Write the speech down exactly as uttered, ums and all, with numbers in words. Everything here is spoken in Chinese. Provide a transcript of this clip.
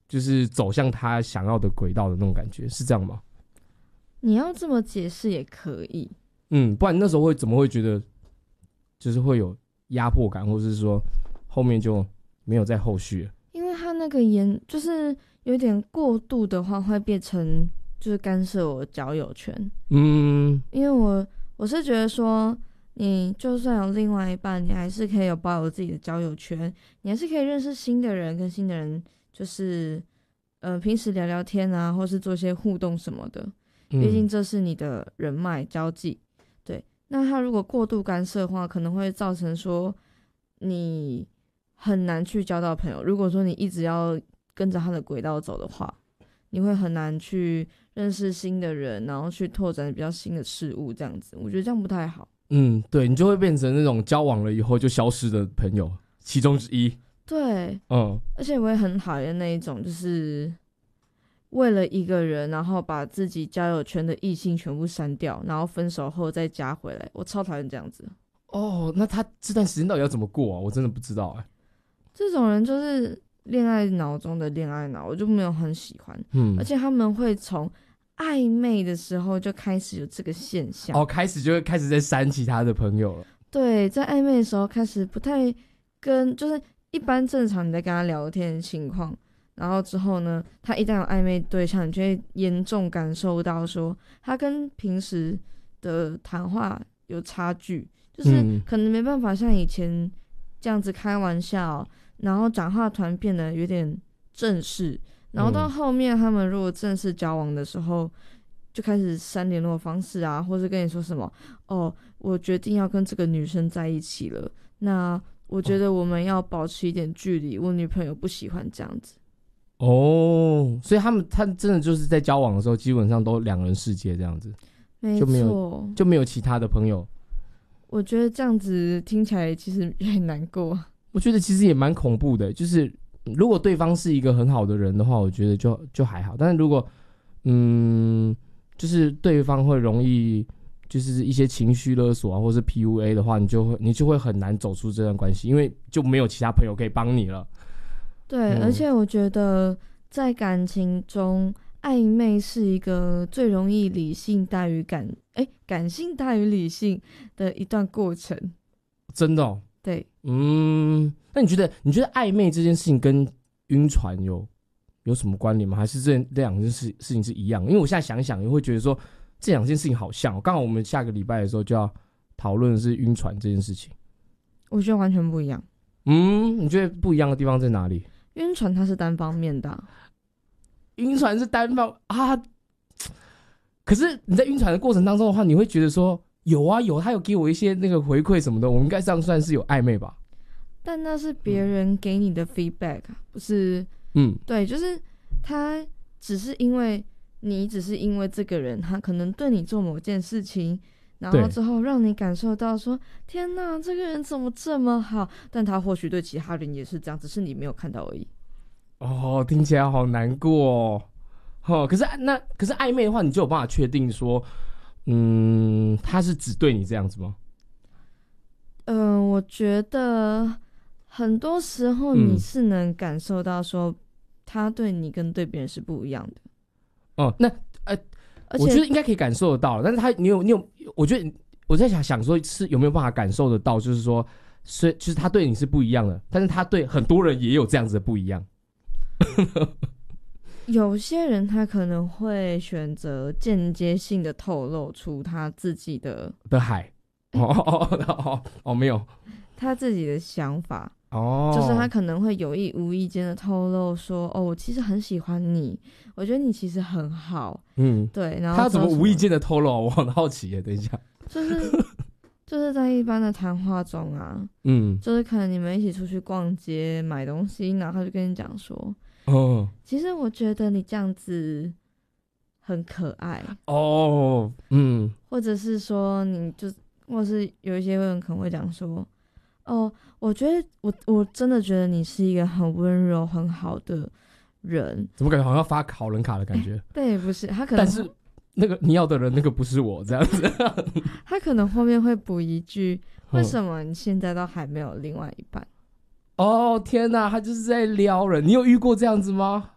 就是走向他想要的轨道的那种感觉，是这样吗？ 你要这么解释也可以。 嗯，不然那时候会怎么会觉得就是会有压迫感，或是说后面就没有再后续了？ 因为他那个严就是有点过度的话，会变成就是干涉我交友圈。 嗯， 因为我我是觉得说，你就算有另外一半，你还是可以有保有自己的交友圈，你还是可以认识新的人，跟新的人就是呃平时聊聊天啊，或是做一些互动什么的。毕竟这是你的人脉交际，对。那他如果过度干涉的话，可能会造成说你很难去交到朋友。如果说你一直要跟着他的轨道走的话，你会很难去认识新的人，然后去拓展比较新的事物，这样子，我觉得这样不太好。 嗯，对，你就会变成那种交往了以后就消失的朋友其中之一。 对， 嗯， 而且我也很讨厌那一种，就是为了一个人，然后把自己交友圈的异性全部删掉，然后分手后再加回来，我超讨厌这样子。 哦，那他这段时间到底要怎么过啊？我真的不知道哎、欸。 这种人就是恋爱脑中的恋爱脑，我就没有很喜欢。嗯，而且他们会从暧昧的时候就开始有这个现象。 哦，开始就会开始在删其他的朋友了。 对，在暧昧的时候开始不太跟，就是一般正常你在跟他聊天的情况。然后之后呢，他一旦有暧昧对象，你就会严重感受到说他跟平时的谈话有差距，就是可能没办法像以前这样子开玩笑，然后讲话突然变得有点正式，然后到后面他们如果正式交往的时候，就开始删联络方式啊，或是跟你说什么哦，我决定要跟这个女生在一起了，那我觉得我们要保持一点距离，我女朋友不喜欢这样子。 哦，所以他们他真的就是在交往的时候，基本上都两人世界这样子， 没错， 就没有就没有其他的朋友。 我觉得这样子听起来其实有点难过。 我觉得其实也蛮恐怖的，就是如果对方是一个很好的人的话，我觉得就就还好。但是如果嗯，就是对方会容易就是一些情绪勒索啊，或是 P U A 的话，你就会你就会很难走出这段关系，因为就没有其他朋友可以帮你了。 对、嗯，而且我觉得在感情中，暧昧是一个最容易理性大于感，哎，感性大于理性的一段过程。 真的哦？ 对， 嗯，那你觉得你觉得暧昧这件事情跟晕船有有什么关联吗？还是这这两件事事情是一样的？因为我现在想想，也会觉得说这两件事情好像、哦。刚好我们下个礼拜的时候就要讨论的是晕船这件事情。 我觉得完全不一样。 嗯，你觉得不一样的地方在哪里？ 晕船它是单方面的、啊， 晕船是单方啊。可是你在晕船的过程当中的话，你会觉得说有啊有，他有给我一些那个回馈什么的，我们应该这样算是有暧昧吧？ 但那是别人给你的 feedback，、嗯、不是？嗯，对，就是他只是因为你只是因为这个人，他可能对你做某件事情。然后之后让你感受到说天哪，这个人怎么这么好，但他或许对其他人也是这样，只是你没有看到而已。 哦，听起来好难过哦。哦，可是那可是暧昧的话，你就有办法确定说嗯，他是只对你这样子吗？ 嗯、呃，我觉得很多时候你是能感受到说他对你跟对别人是不一样的。 哦，那呃我觉得应该可以感受得到，但是他你有你有，我觉得我在想想说是有没有办法感受得到，就是说，所以其实他对你是不一样的，但是他对很多人也有这样子的不一样。 有些人他可能会选择间接性的透露出他自己的的海，哦哦哦哦，没有他自己的想法。 哦， 就是他可能会有意无意间的透露说，哦，我其实很喜欢你，我觉得你其实很好，嗯，对。然后他怎么无意间的透露？我很好奇耶，等一下， 就是就是在一般的谈话中啊，嗯，就是可能你们一起出去逛街买东西，然后他就跟你讲说，哦，其实我觉得你这样子很可爱哦，嗯，或者是说你就，或是有一些人可能会讲说，哦，我觉得我我真的觉得你是一个很温柔很好的人。怎么感觉好像发好人卡的感觉？对，不是他可能，但是那个你要的人那个不是我这样子。他可能后面会补一句：为什么你现在都还没有另外一半？哦天哪，他就是在撩人。你有遇过这样子吗？